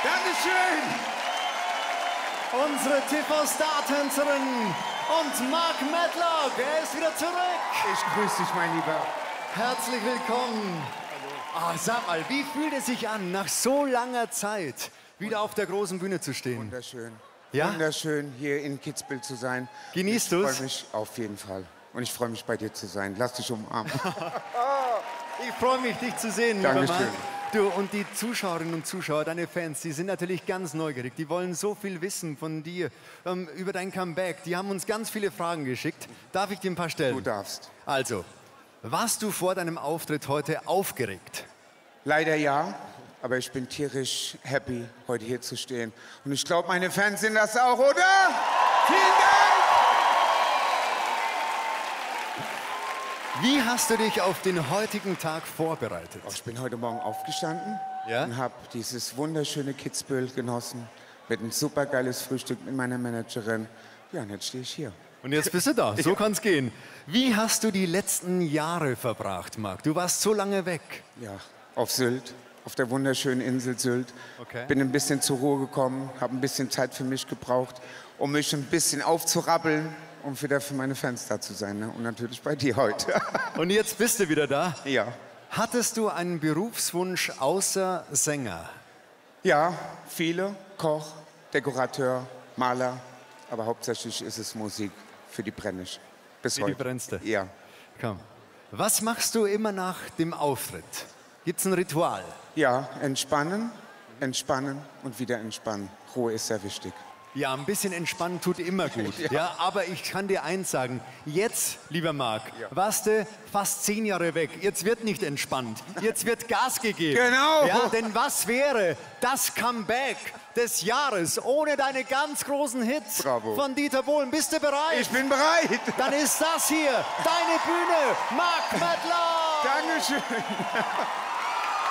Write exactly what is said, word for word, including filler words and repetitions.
Dankeschön. Unsere T V-Star-Tänzerin und Mark Medlock, er ist wieder zurück. Ich grüße dich, mein Lieber. Herzlich willkommen. Ah, sag mal, wie fühlt es sich an, nach so langer Zeit wieder auf der großen Bühne zu stehen? Wunderschön. Ja? Wunderschön, hier in Kitzbühel zu sein. Genießt du's? Ich freue mich auf jeden Fall. Und ich freue mich, bei dir zu sein. Lass dich umarmen. Ich freue mich, dich zu sehen, lieber Dankeschön. Mark. Du, und die Zuschauerinnen und Zuschauer, deine Fans, die sind natürlich ganz neugierig. Die wollen so viel wissen von dir, ähm, über dein Comeback. Die haben uns ganz viele Fragen geschickt. Darf ich dir ein paar stellen? Du darfst. Also, warst du vor deinem Auftritt heute aufgeregt? Leider ja, aber ich bin tierisch happy, heute hier zu stehen. Und ich glaube, meine Fans sind das auch, oder? Vielen Dank! Wie hast du dich auf den heutigen Tag vorbereitet? Oh, ich bin heute Morgen aufgestanden Ja? und habe dieses wunderschöne Kitzbühel genossen mit ein supergeiles Frühstück mit meiner Managerin. Ja, und jetzt stehe ich hier. Und jetzt bist du da, so kann's gehen. Wie hast du die letzten Jahre verbracht, Marc? Du warst so lange weg. Ja, auf Sylt, auf der wunderschönen Insel Sylt. Okay. Bin ein bisschen zur Ruhe gekommen, habe ein bisschen Zeit für mich gebraucht, um mich ein bisschen aufzurappeln, um wieder für meine Fans da zu sein. Ne? Und natürlich bei dir heute. Und jetzt bist du wieder da. Ja. Hattest du einen Berufswunsch außer Sänger? Ja, viele. Koch, Dekorateur, Maler. Aber hauptsächlich ist es Musik für die Brennisch. Bis Wie die heute. brennste. Ja. Komm. Was machst du immer nach dem Auftritt? Gibt's ein Ritual? Ja, entspannen, entspannen und wieder entspannen. Ruhe ist sehr wichtig. Ja, ein bisschen entspannen tut immer gut. ja. Ja. Aber ich kann dir eins sagen. Jetzt, lieber Marc, warst du fast zehn Jahre weg. Jetzt wird nicht entspannt. Jetzt wird Gas gegeben. Genau. Ja, denn was wäre das Comeback des Jahres ohne deine ganz großen Hits Bravo. von Dieter Bohlen? Bist du bereit? Ich bin bereit. Dann ist das hier deine Bühne, Mark Medlock. Dankeschön.